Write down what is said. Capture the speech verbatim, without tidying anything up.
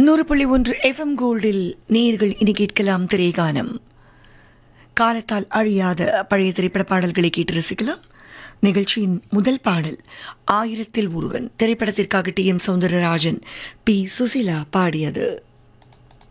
நூறு புள்ளி ஒன்று எஃப்எம் கோல்டில் நேயர்கள் இனி கேட்கலாம் திரைகானம். காலத்தால் அழியாத பழைய திரைப்பட பாடல்களை கேட்டு ரசிக்கலாம். நிகழ்ச்சியின் முதல் பாடல் ஆயிரத்தில் ஒருவன் திரைப்படத்திற்காக D M Soundararajan, B Susheela பாடியது.